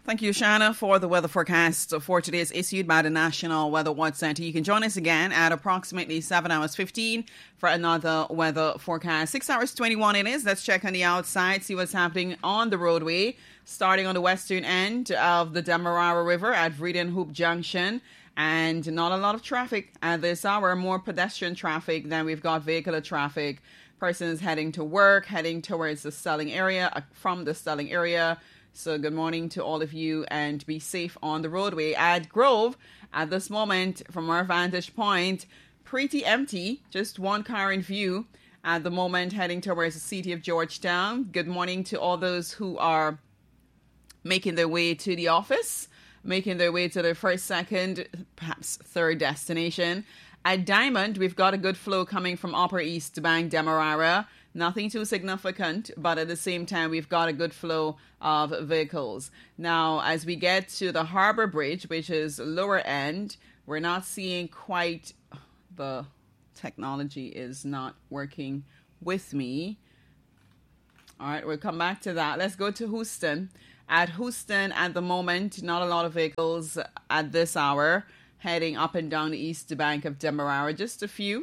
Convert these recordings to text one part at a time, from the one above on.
Thank you, Shanna, for the weather forecast for today is issued by the National Weather Watch Center. You can join us again at approximately 7 hours 15 for another weather forecast. 6 hours 21 it is. Let's check on the outside, see what's happening on the roadway. Starting on the western end of the Demerara River at Vreeden Hoop Junction. And not a lot of traffic at this hour, more pedestrian traffic than we've got vehicular traffic. Persons heading to work, heading towards the Stelling area, from the Stelling area. So good morning to all of you and be safe on the roadway. At Grove, at this moment, from our vantage point, pretty empty. Just one car in view at the moment heading towards the city of Georgetown. Good morning to all those who are making their way to the office, making their way to their first, second, perhaps third destination. At Diamond, we've got a good flow coming from Upper East Bank, Demerara. Nothing too significant, but at the same time, we've got a good flow of vehicles. Now, as we get to the Harbor Bridge, which is lower end, we're not seeing quite, the technology is not working with me. All right, we'll come back to that. Let's go to Houston. At Houston, at the moment, not a lot of vehicles at this hour heading up and down the east bank of Demerara, just a few.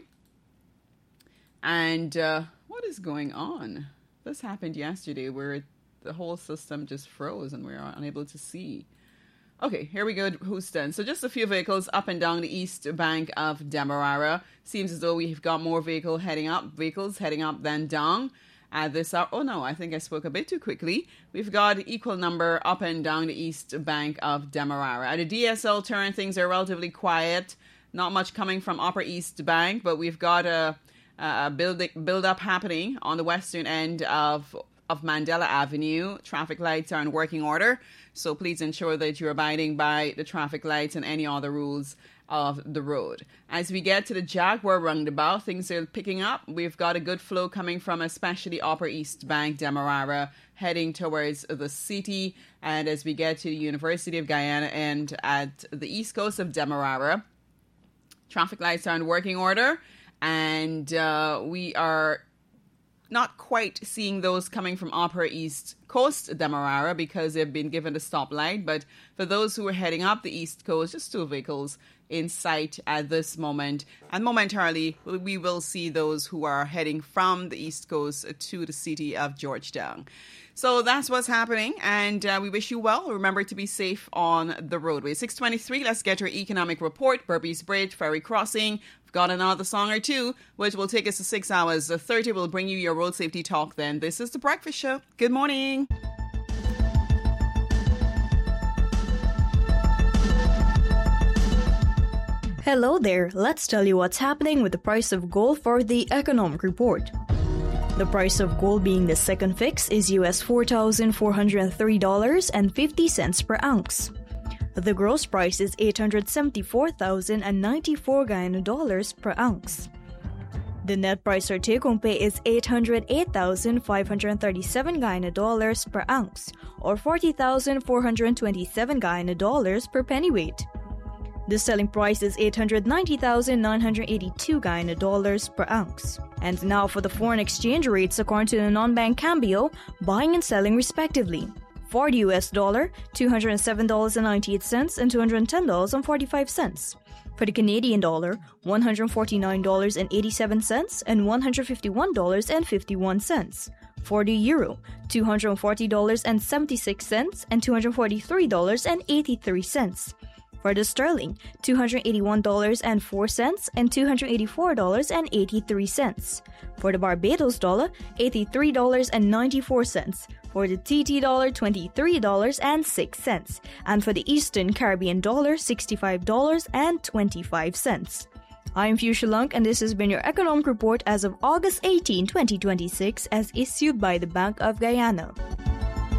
And what is going on? This happened yesterday where the whole system just froze and we were unable to see. Okay, here we go, Houston. So just a few vehicles up and down the east bank of Demerara. Seems as though we've got more vehicles heading up than down. This hour. Oh no, I think I spoke a bit too quickly. We've got equal number up and down the east bank of Demerara. At the DSL turn, things are relatively quiet. Not much coming from Upper East Bank, but we've got a build-up happening on the western end of Mandela Avenue. Traffic lights are in working order, so please ensure that you're abiding by the traffic lights and any other rules of the road. As we get to the Jaguar roundabout, things are picking up. We've got a good flow coming from especially Upper East Bank, Demerara, heading towards the city. And as we get to the University of Guyana and at the east coast of Demerara, traffic lights are in working order. And we are not quite seeing those coming from Upper East Coast Demerara because they've been given a stoplight. But for those who are heading up the East Coast, just two vehicles in sight at this moment. And momentarily, we will see those who are heading from the East Coast to the city of Georgetown. So that's what's happening, and we wish you well. Remember to be safe on the roadway. 6:23, let's get your economic report. Berbice Bridge, Ferry Crossing. We've got another song or two, which will take us to 6 hours 30. We'll bring you your road safety talk then. This is The Breakfast Show. Good morning. Hello there. Let's tell you what's happening with the price of gold for the economic report. The price of gold being the second fix is US $4,403.50 per ounce. The gross price is $874,094 Guyana dollars per ounce. The net price or take-home pay is $808,537 Guyana dollars per ounce, or $40,427 Guyana dollars per pennyweight. The selling price is $890,982 Guyana dollars per ounce. And now for the foreign exchange rates according to the non-bank Cambio, buying and selling respectively. For the US dollar, $207.98 and $210.45. For the Canadian dollar, $149.87 and $151.51. For the euro, $240.76 and $243.83. For the sterling, $281.04 and $284.83. For the Barbados dollar, $83.94. For the TT dollar, $23.06. And for the Eastern Caribbean dollar, $65.25. I'm Fuchsia Lunk, and this has been your economic report as of August 18, 2026, as issued by the Bank of Guyana.